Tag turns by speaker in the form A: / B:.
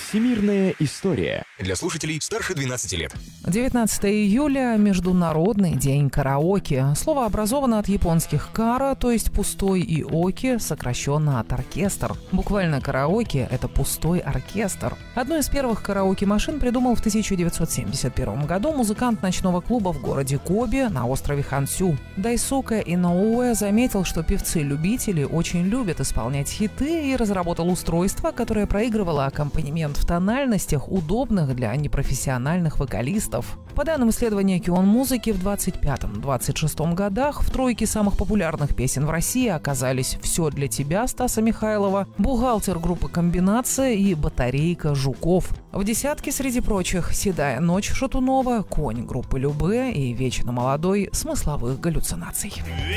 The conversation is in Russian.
A: Всемирная история.
B: Для слушателей старше 12 лет.
C: 19 июля – Международный день караоке. Слово образовано от японских «кара», то есть пустой, и «оки», сокращенно от «оркестр». Буквально караоке – это пустой оркестр. Одну из первых караоке-машин придумал в 1971 году музыкант ночного клуба в городе Коби на острове Хансю. Дайсуке Иноуэ заметил, что певцы-любители очень любят исполнять хиты, и разработал устройство, которое проигрывало аккомпанемент в тональностях, удобных для непрофессиональных вокалистов. По данным исследования Кион Музыки, в 25-26 годах в тройке самых популярных песен в России оказались «Все для тебя» Стаса Михайлова, «Бухгалтер» группы «Комбинация» и «Батарейка» Жуков. В десятке, среди прочих, «Седая ночь» Шатунова, «Конь» группы Любэ и «Вечно молодой» смысловых галлюцинаций.